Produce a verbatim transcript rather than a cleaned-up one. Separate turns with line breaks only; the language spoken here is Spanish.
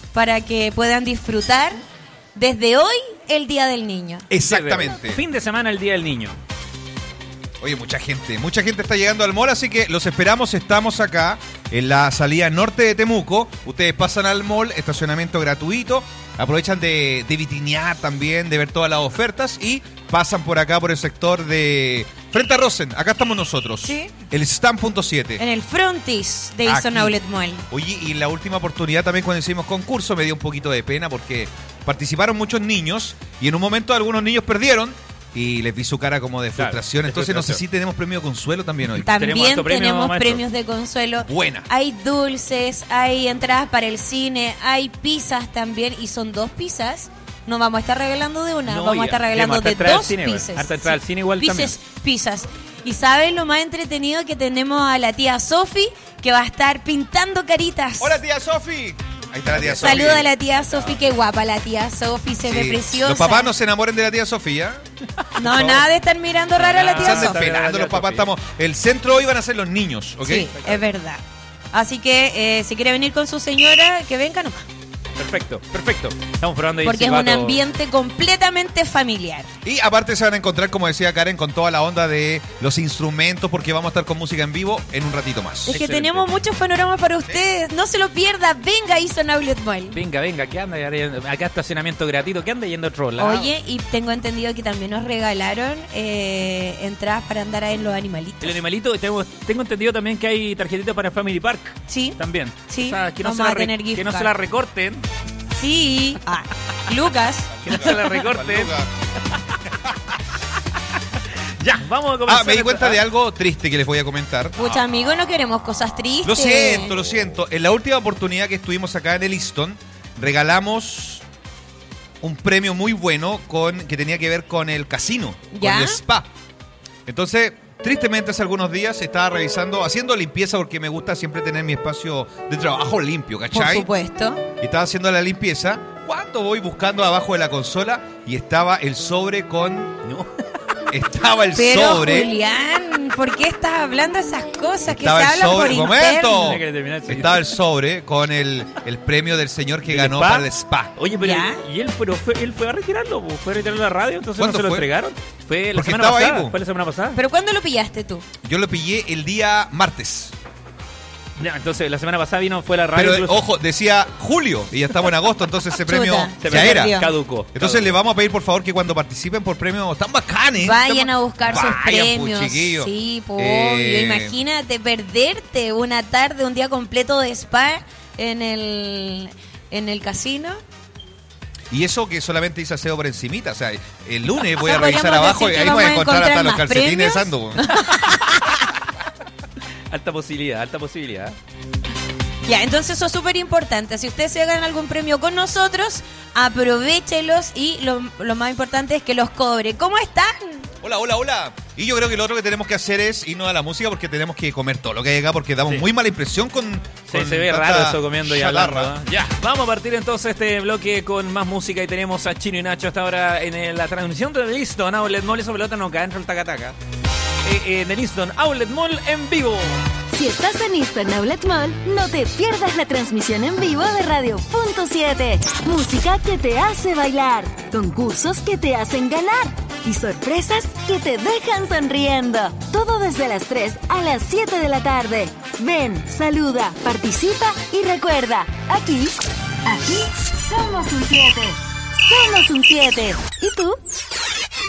para que puedan disfrutar desde hoy el Día del Niño.
Exactamente.
Fin de semana el Día del Niño.
Oye, mucha gente, mucha gente está llegando al mall, así que los esperamos. Estamos acá en la salida norte de Temuco. Ustedes pasan al mall, estacionamiento gratuito, aprovechan de, de vitrinear también, de ver todas las ofertas y pasan por acá por el sector de frente a Rosen. Acá estamos nosotros.
Sí.
El stand punto siete.
En el frontis de Easton
Aquí.
Outlet Mall.
Oye, y la última oportunidad también cuando hicimos concurso me dio un poquito de pena porque participaron muchos niños y en un momento algunos niños perdieron. Y les vi su cara como de frustración.
Claro, de
Entonces
frustración.
no sé si tenemos premio de consuelo también hoy.
También
Tenemos
tenemos,
alto premio, maestro.
premios de consuelo.
Buena.
Hay dulces, hay entradas para el cine, hay pizzas también. Y son dos pizzas. No vamos a estar regalando de una,
No,
vamos a
ya,
estar regalando
harta
de
entrada al
dos
cine, igual.
pizzas.
Harta entrada al cine igual
pizzas, pizzas. Y ¿saben lo más entretenido? Que tenemos a la tía Sofi, que va a estar pintando caritas.
¡Hola, tía Sofi! Ahí está la tía Sofi.
Saluda a la tía Sofi, qué guapa la tía Sofi, se ve
Sí.
preciosa.
Los papás no se enamoren de la tía Sofía.
No, nada de estar mirando raro a la
Se
tía
andan
Sofi.
penando los papás. Estamos, el centro hoy van a ser los niños, ¿ok?
Sí, es verdad. Así que eh, si quiere venir con su señora, que venga nomás.
Perfecto, perfecto. Estamos probando ahí el
Porque es un
silbato.
ambiente completamente familiar.
Y aparte se van a encontrar, como decía Karen, con toda la onda de los instrumentos, porque vamos a estar con música en vivo en un ratito más.
Es que
Excelente.
tenemos muchos panoramas para ustedes. No se lo pierda. Venga a Easton Outlet Mall.
Venga, venga, ¿qué anda? Acá estacionamiento gratuito, ¿qué anda yendo a otro lado?
Oye, y tengo entendido que también nos regalaron eh, entradas para andar ahí en los animalitos.
El animalito, tengo, tengo entendido también que hay tarjetitas para Family Park.
Sí.
También.
Sí,
O sea, que no,
vamos
se la,
a
re-
tener gift
que no se
card.
la recorten.
Sí. Ah, Lucas.
Que no se la recorten. Ya, vamos a comenzar.
Ah, me di
esto.
cuenta
Ah,
de algo triste que les voy a comentar.
Pucha, amigo, no queremos cosas tristes.
Lo siento, lo siento. En la última oportunidad que estuvimos acá en el Easton, regalamos un premio muy bueno con que tenía que ver con el casino,
¿Ya?
con el spa. Entonces, tristemente hace algunos días estaba revisando, haciendo limpieza porque me gusta siempre tener mi espacio de trabajo limpio,
Por
¿cachai?
supuesto.
Y estaba haciendo la limpieza cuando voy buscando abajo de la consola y estaba el sobre con...
No.
Estaba el
Pero,
sobre...
Julián, ¿por qué estás hablando esas cosas que
Estaba
se
el
hablan por
sobre...
interno?
¡Momento!
Tenía que terminar el
Estaba el sobre con el, el premio del señor que
¿Del
ganó
spa?
para el spa.
Oye, pero
¿Ya?
y él, pero fue, él fue a retirarlo, po, fue a retirarlo a la radio, entonces no
¿Cuándo
se lo
fue?
entregaron. Fue la
Porque
semana
estaba ahí,
pasada.
po.
Fue la semana pasada.
¿Pero cuándo lo pillaste tú?
Yo lo pillé el día martes.
Ya, entonces la semana pasada vino, fue a la radio.
Pero,
incluso.
ojo, decía julio y ya estamos en agosto, entonces ese premio
Chuta,
se
ya
me
era.
perdió.
Caducó.
Entonces
caducó.
le vamos a pedir, por favor, que cuando participen por premios tan bacanes...
Vayan
tan-
a buscar sus
Vayan, pues,
premios.
chiquillos.
Sí, po,
Eh,
obvio. Imagínate perderte una tarde, un día completo de spa en el, en el casino.
Y eso que solamente hice aseo por encimita. O sea, el lunes voy
O sea,
a revisar
podríamos
abajo y
decir que
ahí voy a
vamos a
encontrar hasta
encontrar
los
más
calcetines
premios.
de Sandu.
Alta posibilidad, alta posibilidad.
Ya, entonces eso es súper importante. Si ustedes se ganan algún premio con nosotros, aprovéchelos y lo, lo más importante es que los cobre. ¿Cómo están?
Hola, hola, hola. Y yo creo que lo otro que tenemos que hacer es irnos a la música porque tenemos que comer todo lo que hay acá porque damos
Sí.
muy mala impresión con,
Sí,
con
se ve
tanta
raro eso comiendo y
chatarra.
hablando. ¿no? Ya, vamos a partir entonces este bloque con más música y tenemos a Chino y Nacho hasta ahora en el- la transmisión de Easton Outlet Mall. Esa pelota no cae dentro del tacataca. Eh, en el Easton Outlet Mall en vivo.
Si estás en Easton Outlet Mall, no te pierdas la transmisión en vivo de Radio Punto siete. Música que te hace bailar, concursos que te hacen ganar y sorpresas que te dejan sonriendo. Todo desde las tres a las siete de la tarde. Ven, saluda, participa y recuerda, aquí, aquí somos un siete. Somos un siete. ¿Y tú?